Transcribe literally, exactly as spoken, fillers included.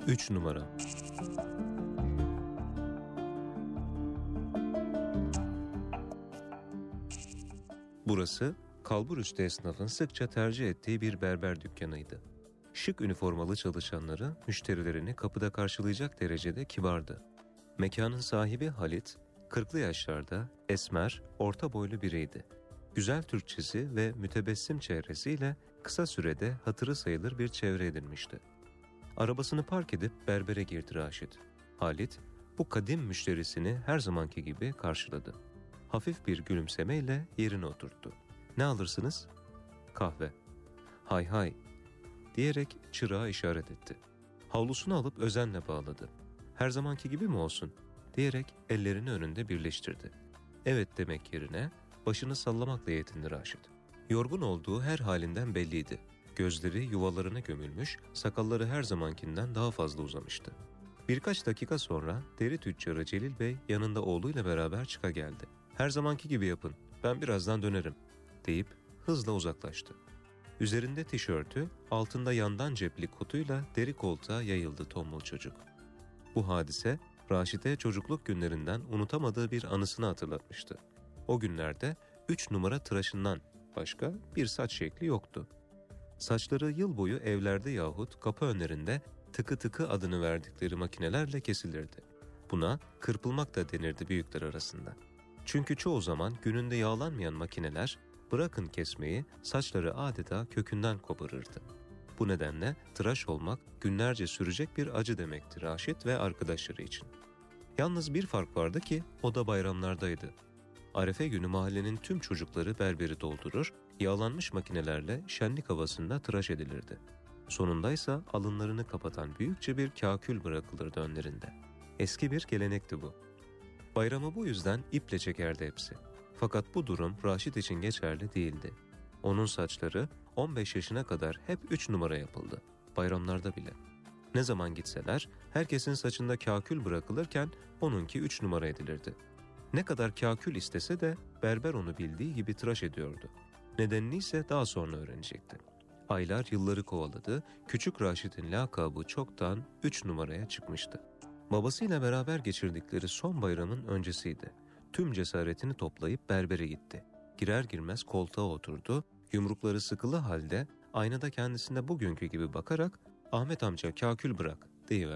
Üç numara. Burası, kalburüstü esnafın sıkça tercih ettiği bir berber dükkanıydı. Şık üniformalı çalışanları, müşterilerini kapıda karşılayacak derecede kibardı. Mekanın sahibi Halit, kırklı yaşlarda, esmer, orta boylu biriydi. Güzel Türkçesi ve mütebessim çehresiyle kısa sürede hatırı sayılır bir çevre edinmişti. Arabasını park edip berbere girdi Raşit. Halit, bu kadim müşterisini her zamanki gibi karşıladı. Hafif bir gülümsemeyle yerine oturttu. "Ne alırsınız?" "Kahve." "Hay hay," diyerek çırağa işaret etti. Havlusunu alıp özenle bağladı. "Her zamanki gibi mi olsun?" diyerek ellerini önünde birleştirdi. Evet demek yerine başını sallamakla yetindi Raşit. Yorgun olduğu her halinden belliydi. Gözleri yuvalarına gömülmüş, sakalları her zamankinden daha fazla uzamıştı. Birkaç dakika sonra deri tüccarı Celil Bey yanında oğluyla beraber çıka geldi. "Her zamanki gibi yapın, ben birazdan dönerim," deyip hızla uzaklaştı. Üzerinde tişörtü, altında yandan cepli kutuyla deri koltuğa yayıldı tombul çocuk. Bu hadise Raşit'e çocukluk günlerinden unutamadığı bir anısını hatırlatmıştı. O günlerde üç numara tıraşından başka bir saç şekli yoktu. Saçları yıl boyu evlerde yahut kapı önlerinde tıkı tıkı adını verdikleri makinelerle kesilirdi. Buna kırpılmak da denirdi büyükler arasında. Çünkü çoğu zaman gününde yağlanmayan makineler bırakın kesmeyi saçları adeta kökünden koparırdı. Bu nedenle tıraş olmak günlerce sürecek bir acı demekti Raşit ve arkadaşları için. Yalnız bir fark vardı ki o da bayramlardaydı. Arefe günü mahallenin tüm çocukları berberi doldurur, yağlanmış makinelerle şenlik havasında tıraş edilirdi. Sonundaysa alınlarını kapatan büyükçe bir kâkül bırakılırdı önlerinde. Eski bir gelenekti bu. Bayramı bu yüzden iple çekerdi hepsi. Fakat bu durum Raşit için geçerli değildi. Onun saçları on beş yaşına kadar hep üç numara yapıldı. Bayramlarda bile. Ne zaman gitseler herkesin saçında kâkül bırakılırken onunki üç numara edilirdi. Ne kadar kâkül istese de berber onu bildiği gibi tıraş ediyordu. Nedenini ise daha sonra öğrenecekti. Aylar yılları kovaladı, küçük Raşit'in lakabı çoktan üç numaraya çıkmıştı. Babasıyla beraber geçirdikleri son bayramın öncesiydi. Tüm cesaretini toplayıp berbere gitti. Girer girmez koltuğa oturdu, yumrukları sıkılı halde aynada kendisine bugünkü gibi bakarak "Ahmet amca kâkül bırak," deyiverdi.